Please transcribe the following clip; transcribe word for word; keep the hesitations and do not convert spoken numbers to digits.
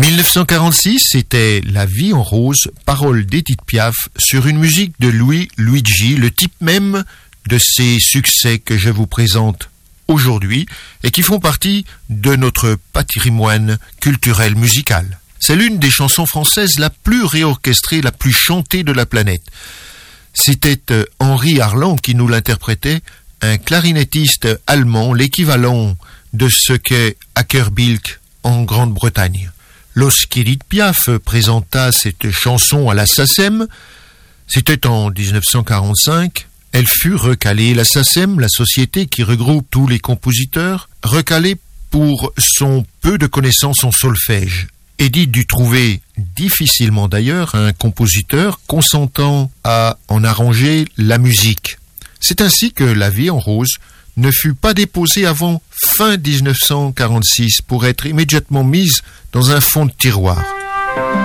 mille neuf cent quarante-six, c'était La vie en rose, paroles d'Edith Piaf sur une musique de Louis Luigi, le type même de ces succès que je vous présente aujourd'hui et qui font partie de notre patrimoine culturel musical. C'est l'une des chansons françaises la plus réorchestrée, la plus chantée de la planète. C'était Henri Arland qui nous l'interprétait, un clarinettiste allemand, l'équivalent de ce qu'est Akerbilk en Grande-Bretagne. Lorsqu'Edith Piaf présenta cette chanson à la SACEM, c'était en dix-neuf cent quarante-cinq, elle fut recalée. La SACEM, la société qui regroupe tous les compositeurs, recalée pour son peu de connaissances en solfège. Edith dut trouver difficilement d'ailleurs un compositeur consentant à en arranger la musique. C'est ainsi que La vie en rose ne fut pas déposée avant fin dix-neuf cent quarante-six pour être immédiatement mise dans un fond de tiroir.